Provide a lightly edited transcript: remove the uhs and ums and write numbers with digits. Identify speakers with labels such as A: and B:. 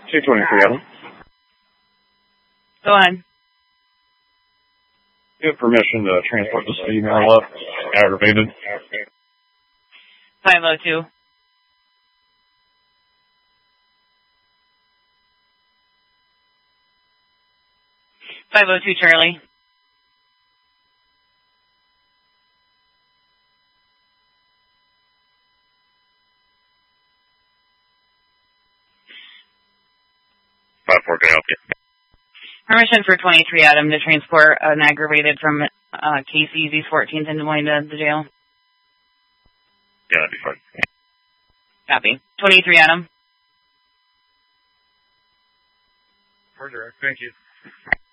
A: 223 Adam.
B: Go ahead.
A: You have permission to transport this female up, aggravated.
B: 502. 502 Charlie. Permission for 23 Adam to transport an aggravated from Casey's East 14th and Des Moines to the jail.
A: Yeah, that'd be fine.
B: Copy. 23 Adam.
A: Roger, thank you.